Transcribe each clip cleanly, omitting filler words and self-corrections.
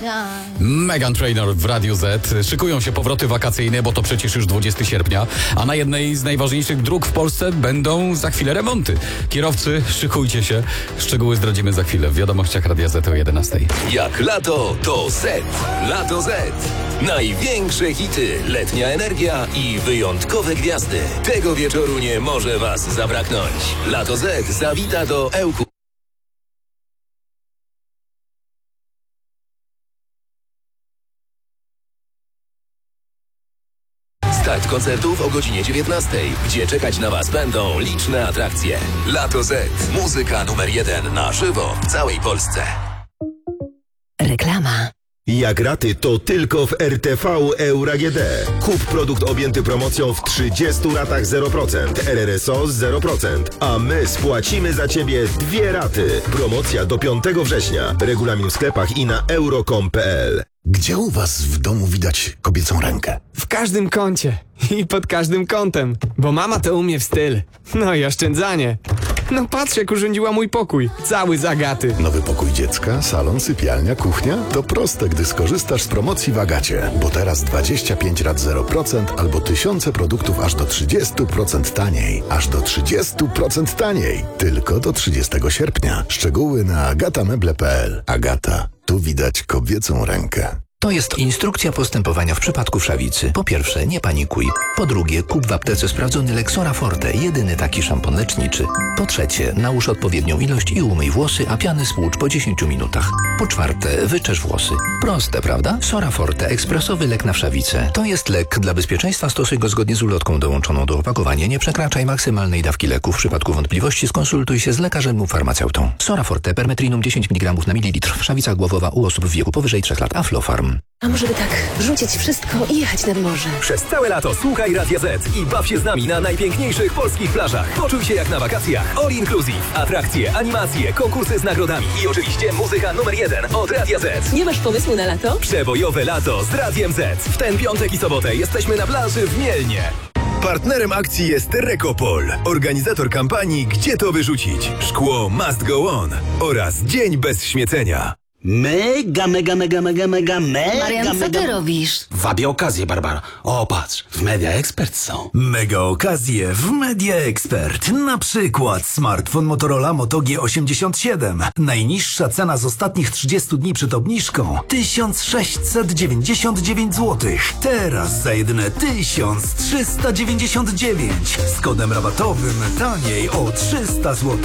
Meghan Trainor w Radiu Z. Szykują się powroty wakacyjne, bo to przecież już 20 sierpnia, a na jednej z najważniejszych dróg w Polsce będą za chwilę remonty. Kierowcy, szykujcie się. Szczegóły zdradzimy za chwilę w wiadomościach Radia Z o 11. Jak lato, to Z. Lato Z. Największe hity, letnia energia i wyjątkowe gwiazdy. Tego wieczoru nie może Was zabraknąć. Lato Z zawita do Ełku. Start koncertów o godzinie 19, gdzie czekać na Was będą liczne atrakcje. Lato Z. Muzyka numer 1 na żywo w całej Polsce. Reklama. Jak raty, to tylko w RTV Euro AGD. Kup produkt objęty promocją w 30 ratach 0%, RRSO 0%, a my spłacimy za Ciebie 2 raty. Promocja do 5 września. Regulamin w sklepach i na euro.com.pl. Gdzie u was w domu widać kobiecą rękę? W każdym kącie i pod każdym kątem, bo mama to umie w styl. No i oszczędzanie. No patrz, jak urządziła mój pokój, cały z Agaty. Nowy pokój dziecka, salon, sypialnia, kuchnia? To proste, gdy skorzystasz z promocji w Agacie. Bo teraz 25 rat 0% albo tysiące produktów aż do 30% taniej. Aż do 30% taniej. Tylko do 30 sierpnia. Szczegóły na agatameble.pl. Agata. Tu widać kobiecą rękę. To jest instrukcja postępowania w przypadku wszawicy. Po pierwsze, nie panikuj. Po drugie, kup w aptece sprawdzony lek Sora Forte, jedyny taki szampon leczniczy. Po trzecie, nałóż odpowiednią ilość i umyj włosy, a piany spłucz po 10 minutach. Po czwarte, wyczesz włosy. Proste, prawda? Sora Forte, ekspresowy lek na wszawicę. To jest lek. Dla bezpieczeństwa stosuj go zgodnie z ulotką dołączoną do opakowania. Nie przekraczaj maksymalnej dawki leku. W przypadku wątpliwości skonsultuj się z lekarzem lub farmaceutą. Sora Forte, permetrinum 10 mg na mililitr. Wszawica głowowa u osób w wieku powyżej 3 lat. Aflofarm. A może by tak rzucić wszystko i jechać nad morze? Przez całe lato słuchaj Radia Z i baw się z nami na najpiękniejszych polskich plażach. Poczuj się jak na wakacjach. All inclusive. Atrakcje, animacje, konkursy z nagrodami i oczywiście muzyka numer 1 od Radia Z. Nie masz pomysłu na lato? Przebojowe lato z Radiem Z. W ten piątek i sobotę jesteśmy na plaży w Mielnie. Partnerem akcji jest Rekopol, organizator kampanii Gdzie to wyrzucić? Szkło must go on oraz Dzień bez śmiecenia. Marian, co ty robisz? Wabię okazję, Barbara. O, patrz, w Media Expert są. Mega okazje w Media Expert. Na przykład smartfon Motorola Moto G87. Najniższa cena z ostatnich 30 dni przed obniżką 1699 zł. Teraz za jedyne 1399. Z kodem rabatowym taniej o 300 zł.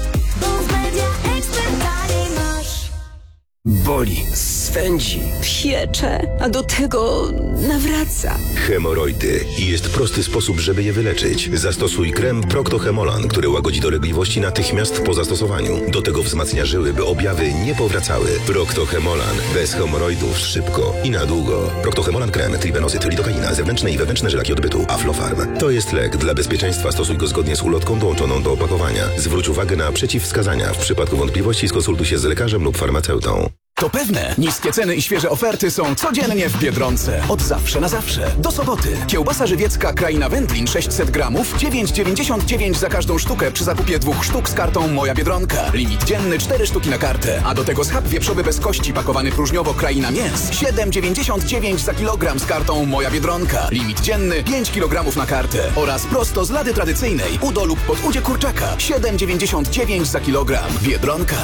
Boli, swędzi, Piecze, a do tego nawraca. Hemoroidy. I jest prosty sposób, żeby je wyleczyć. Zastosuj krem Procto-Hemolan, który łagodzi dolegliwości natychmiast po zastosowaniu. Do tego wzmacnia żyły, by objawy nie powracały. Procto-Hemolan. Bez hemoroidów szybko i na długo. Procto-Hemolan krem, tribenozyt, lidokaina, zewnętrzne i wewnętrzne żylaki odbytu. Aflofarm. To jest lek. Dla bezpieczeństwa stosuj go zgodnie z ulotką dołączoną do opakowania. Zwróć uwagę na przeciwwskazania. W przypadku wątpliwości skonsultuj się z lekarzem lub farmaceutą. To pewne. Niskie ceny i świeże oferty są codziennie w Biedronce. Od zawsze na zawsze. Do soboty. Kiełbasa żywiecka Kraina Wędlin 600 gramów 9,99 za każdą sztukę przy zakupie 2 sztuk z kartą Moja Biedronka. Limit dzienny 4 sztuki na kartę. A do tego schab wieprzowy bez kości pakowany próżniowo Kraina Mięs 7,99 za kilogram z kartą Moja Biedronka. Limit dzienny 5 kg na kartę. Oraz prosto z lady tradycyjnej udo lub pod udzie kurczaka 7,99 za kilogram. Biedronka.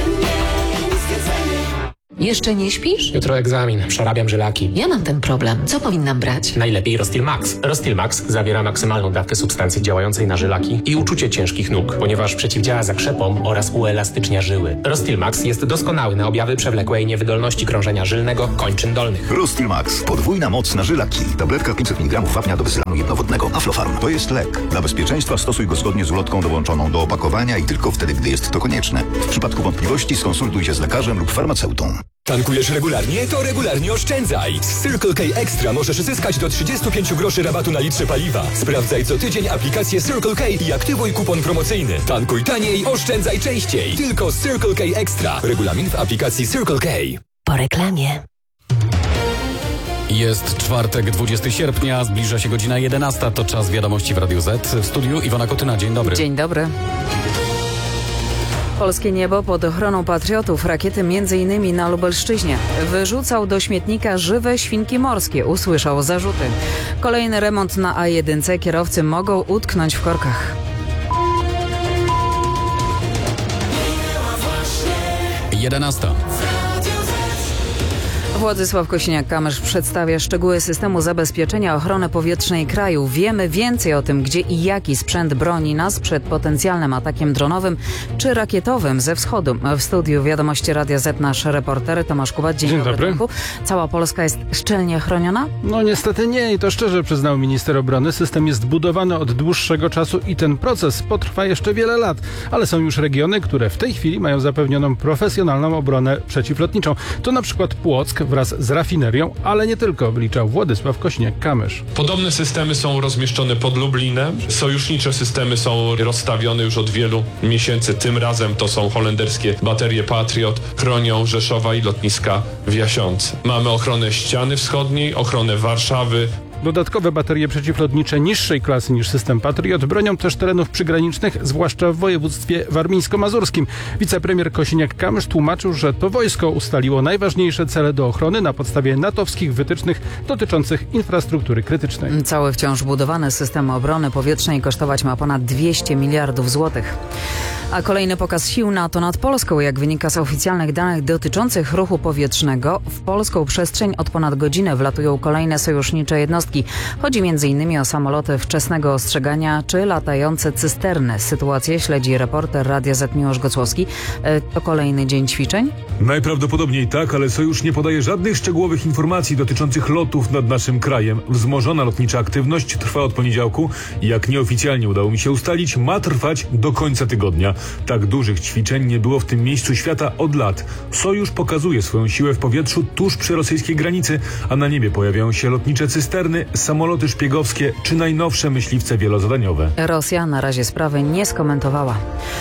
Jeszcze nie śpisz? Jutro egzamin, przerabiam żylaki. Ja mam ten problem. Co powinnam brać? Najlepiej Rostil Max. Rostil Max zawiera maksymalną dawkę substancji działającej na żylaki i uczucie ciężkich nóg, ponieważ przeciwdziała zakrzepom oraz uelastycznia żyły. Rostil Max jest doskonały na objawy przewlekłej niewydolności krążenia żylnego kończyn dolnych. Rostil Max. Podwójna moc na żylaki. Tabletka 500 mg wapnia do wysylanu jednowodnego. Aflofarm. To jest lek. Dla bezpieczeństwa stosuj go zgodnie z ulotką dołączoną do opakowania i tylko wtedy, gdy jest to konieczne. W przypadku wątpliwości skonsultuj się z lekarzem lub farmaceutą. Tankujesz regularnie? To regularnie oszczędzaj! Z Circle K Extra możesz zyskać do 35 groszy rabatu na litrze paliwa. Sprawdzaj co tydzień aplikację Circle K i aktywuj kupon promocyjny. Tankuj taniej, oszczędzaj częściej. Tylko z Circle K Extra. Regulamin w aplikacji Circle K. Po reklamie. Jest czwartek, 20 sierpnia, zbliża się godzina 11. To czas wiadomości w Radiu Z. W studiu Iwona Kotyna. Dzień dobry. Dzień dobry. Polskie niebo pod ochroną patriotów, rakiety m.in. na Lubelszczyźnie. Wyrzucał do śmietnika żywe świnki morskie, usłyszał zarzuty. Kolejny remont na A1, kierowcy mogą utknąć w korkach. 11. Władysław Kosiniak-Kamysz przedstawia szczegóły systemu zabezpieczenia ochrony powietrznej kraju. Wiemy więcej o tym, gdzie i jaki sprzęt broni nas przed potencjalnym atakiem dronowym czy rakietowym ze wschodu. W studiu Wiadomości Radia Z nasz reporter Tomasz Kubat. Dzień dobry. Cała Polska jest szczelnie chroniona? No niestety nie i to szczerze przyznał minister obrony. System jest budowany od dłuższego czasu i ten proces potrwa jeszcze wiele lat. Ale są już regiony, które w tej chwili mają zapewnioną profesjonalną obronę przeciwlotniczą. To na przykład Płock wraz z rafinerią, ale nie tylko, wliczał Władysław Kosiniak-Kamysz. Podobne systemy są rozmieszczone pod Lublinem. Sojusznicze systemy są rozstawione już od wielu miesięcy. Tym razem to są holenderskie baterie Patriot, chronią Rzeszowa i lotniska w Jasionce. Mamy ochronę ściany wschodniej, ochronę Warszawy. Dodatkowe baterie przeciwlotnicze niższej klasy niż system Patriot bronią też terenów przygranicznych, zwłaszcza w województwie warmińsko-mazurskim. Wicepremier Kosiniak-Kamysz tłumaczył, że to wojsko ustaliło najważniejsze cele do ochrony na podstawie natowskich wytycznych dotyczących infrastruktury krytycznej. Cały wciąż budowany system obrony powietrznej kosztować ma ponad 200 miliardów złotych. A kolejny pokaz sił NATO nad Polską. Jak wynika z oficjalnych danych dotyczących ruchu powietrznego, w polską przestrzeń od ponad godziny wlatują kolejne sojusznicze jednostki. Chodzi m.in. o samoloty wczesnego ostrzegania czy latające cysterny. Sytuację śledzi reporter Radia Z Miłosz Gocłowski. To kolejny dzień ćwiczeń? Najprawdopodobniej tak, ale sojusz nie podaje żadnych szczegółowych informacji dotyczących lotów nad naszym krajem. Wzmożona lotnicza aktywność trwa od poniedziałku i jak nieoficjalnie udało mi się ustalić, ma trwać do końca tygodnia. Tak dużych ćwiczeń nie było w tym miejscu świata od lat. Sojusz pokazuje swoją siłę w powietrzu tuż przy rosyjskiej granicy, a na niebie pojawiają się lotnicze cysterny, samoloty szpiegowskie czy najnowsze myśliwce wielozadaniowe. Rosja na razie sprawy nie skomentowała.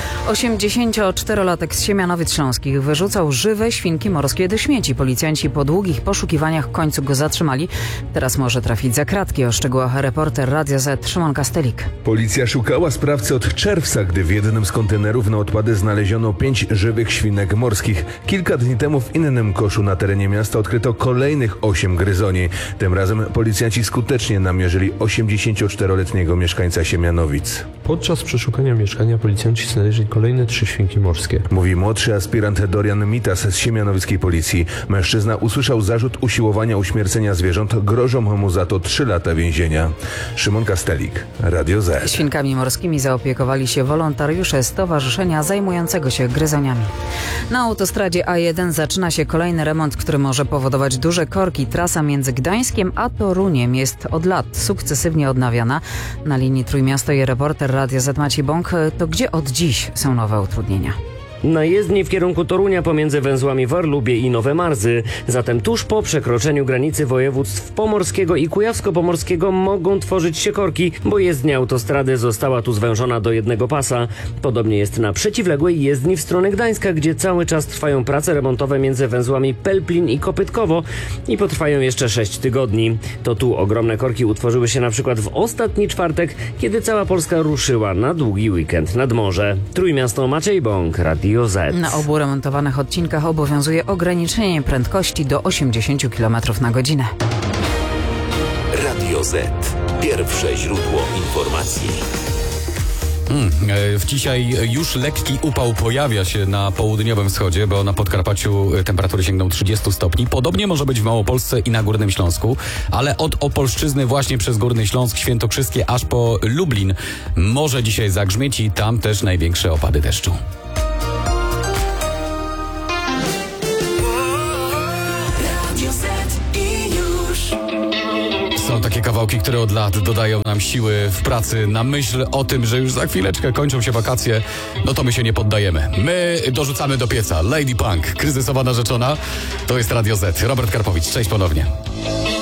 84-latek z Siemianowic Śląskich wyrzucał żywe świnki morskie do śmieci. Policjanci po długich poszukiwaniach w końcu go zatrzymali. Teraz może trafić za kratki. O szczegółach reporter Radia Z Szymon Kastelik. Policja szukała sprawcy od czerwca, gdy w jednym z kontenerów na odpady znaleziono 5 żywych świnek morskich. Kilka dni temu w innym koszu na terenie miasta odkryto kolejnych 8 gryzoni. Tym razem policjanci skutecznie namierzyli 84-letniego mieszkańca Siemianowic. Podczas przeszukania mieszkania policjanci znaleźli kolejne 3 świnki morskie. Mówi młodszy aspirant Dorian Mitas z siemianowickiej policji. Mężczyzna usłyszał zarzut usiłowania uśmiercenia zwierząt. Grożą mu za to 3 lata więzienia. Szymon Kastelik, Radio Z. Świnkami morskimi zaopiekowali się wolontariusze stowarzyszenia zajmującego się gryzoniami. Na autostradzie A1 zaczyna się kolejny remont, który może powodować duże korki. Trasa między Gdańskiem a Toruniem jest od lat sukcesywnie odnawiana. Na linii Trójmiasto i reporter Radia Z Maciej Bąk. To gdzie od dziś są nowe utrudnienia? Na jezdni w kierunku Torunia pomiędzy węzłami Warlubie i Nowe Marzy. Zatem tuż po przekroczeniu granicy województw pomorskiego i kujawsko-pomorskiego mogą tworzyć się korki, bo jezdnia autostrady została tu zwężona do jednego pasa. Podobnie jest na przeciwległej jezdni w stronę Gdańska, gdzie cały czas trwają prace remontowe między węzłami Pelplin i Kopytkowo i potrwają jeszcze 6 tygodni. To tu ogromne korki utworzyły się na przykład w ostatni czwartek, kiedy cała Polska ruszyła na długi weekend nad morze. Trójmiasto, Maciej Bąk, Radio Z. Na obu remontowanych odcinkach obowiązuje ograniczenie prędkości do 80 km na godzinę. Radio Z. Pierwsze źródło informacji. Dzisiaj już lekki upał pojawia się na południowym wschodzie, bo na Podkarpaciu temperatury sięgną 30 stopni. Podobnie może być w Małopolsce i na Górnym Śląsku, ale od Opolszczyzny właśnie przez Górny Śląsk, Świętokrzyskie aż po Lublin może dzisiaj zagrzmieć i tam też największe opady deszczu. Są takie kawałki, które od lat dodają nam siły w pracy. Na myśl o tym, że już za chwileczkę kończą się wakacje, no to my się nie poddajemy. My dorzucamy do pieca Lady Punk, kryzysowa narzeczona. To jest Radio Z. Robert Karpowicz, cześć ponownie.